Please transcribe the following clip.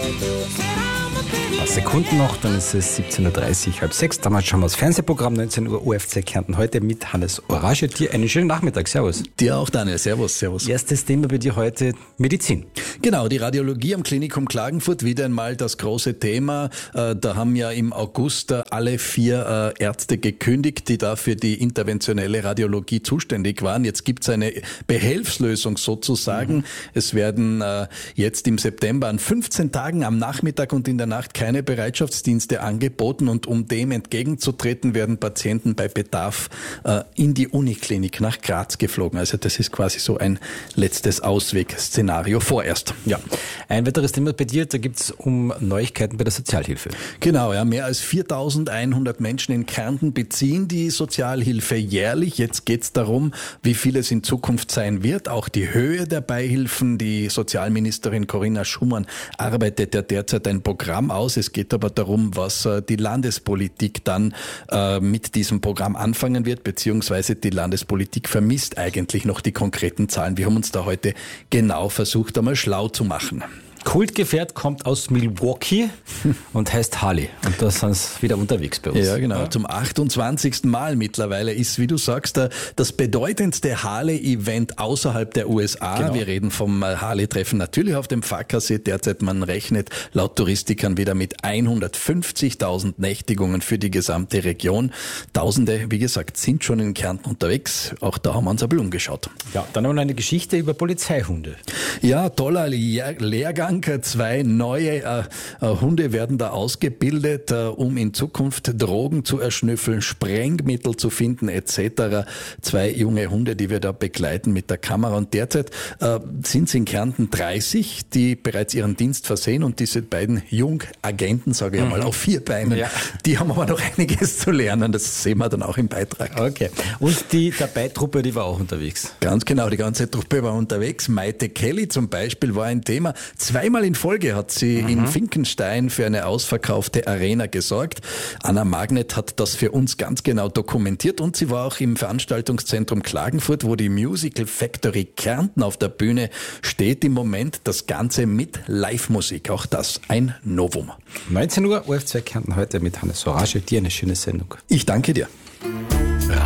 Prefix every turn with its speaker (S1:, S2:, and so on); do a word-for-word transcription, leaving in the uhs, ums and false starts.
S1: Ein paar Sekunden noch, dann ist es siebzehn Uhr dreißig, halb sechs. Damals schauen wir das Fernsehprogramm, neunzehn Uhr O R F C Kärnten. Heute mit Hannes Orage. Dir einen schönen Nachmittag. Servus.
S2: Dir auch, Daniel. Servus, servus.
S1: Erstes Thema bei dir heute, Medizin.
S2: Genau, die Radiologie am Klinikum Klagenfurt, wieder einmal das große Thema. Da haben ja im August alle vier Ärzte gekündigt, die da für die interventionelle Radiologie zuständig waren. Jetzt gibt es eine Behelfslösung sozusagen. Mhm. Es werden jetzt im September an fünfzehn Tagen am Nachmittag und in der Nacht keine Bereitschaftsdienste angeboten, und um dem entgegenzutreten, werden Patienten bei Bedarf äh, in die Uniklinik nach Graz geflogen. Also das ist quasi so ein letztes Auswegszenario vorerst.
S1: Ja. Ein weiteres Thema bei dir, da geht es um Neuigkeiten bei der Sozialhilfe.
S2: Genau, ja, mehr als viertausendeinhundert Menschen in Kärnten beziehen die Sozialhilfe jährlich. Jetzt geht es darum, wie viel es in Zukunft sein wird. Auch die Höhe der Beihilfen. Die Sozialministerin Corinna Schumann arbeitet ja derzeit ein Programm aus. Es geht aber darum, was äh, die Landespolitik dann äh, mit diesem Programm anfangen wird, beziehungsweise die Landespolitik vermisst eigentlich noch die konkreten Zahlen. Wir haben uns da heute genau versucht, einmal schlau zu machen.
S1: Kultgefährt kommt aus Milwaukee und heißt Harley. Und da sind sie wieder unterwegs bei uns.
S2: Ja, genau. Ja. Zum achtundzwanzigsten Mal mittlerweile ist, wie du sagst, das bedeutendste Harley-Event außerhalb der U S A. Genau. Wir reden vom Harley-Treffen natürlich auf dem Pfarrkasee. Derzeit, man rechnet laut Touristikern wieder mit hundertfünfzigtausend Nächtigungen für die gesamte Region. Tausende, wie gesagt, sind schon in Kärnten unterwegs. Auch da haben wir uns ein bisschen umgeschaut.
S1: Ja, dann haben wir eine Geschichte über Polizeihunde.
S2: Ja, toller Lehrgang. Zwei neue äh, Hunde werden da ausgebildet, äh, um in Zukunft Drogen zu erschnüffeln, Sprengmittel zu finden et cetera. Zwei junge Hunde, die wir da begleiten mit der Kamera. Und derzeit äh, sind es in Kärnten dreißig, die bereits ihren Dienst versehen. Und diese beiden Jungagenten, sage ich mhm. mal, auf vier Beinen, ja. die haben aber noch einiges zu lernen. Das sehen wir dann auch im Beitrag.
S1: Okay. Und die Dabei-Truppe, die war auch unterwegs?
S2: Ganz genau, die ganze Truppe war unterwegs. Maite Kelly zum Beispiel war ein Thema. Zweimal in Folge hat sie mhm. in Finkenstein für eine ausverkaufte Arena gesorgt. Anna Magnet hat das für uns ganz genau dokumentiert, und sie war auch im Veranstaltungszentrum Klagenfurt, wo die Musical Factory Kärnten auf der Bühne steht im Moment. Das Ganze mit Live-Musik. Auch das ein Novum.
S1: neunzehn Uhr, O R F zwei Kärnten heute mit Hannes Orage. Dir eine schöne Sendung.
S2: Ich danke dir.